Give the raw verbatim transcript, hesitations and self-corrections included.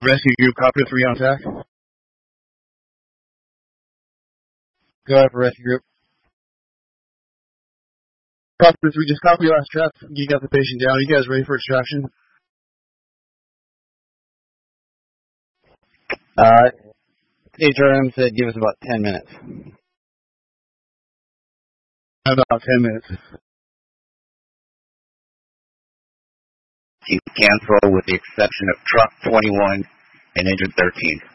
Rescue group, copy three on attack. Go ahead for rescue group. Copy three, just copy last trap. You got the patient down. You guys ready for extraction? Uh, H R M said give us about ten minutes. About ten minutes. Team cancel with the exception of truck twenty-one and engine thirteen.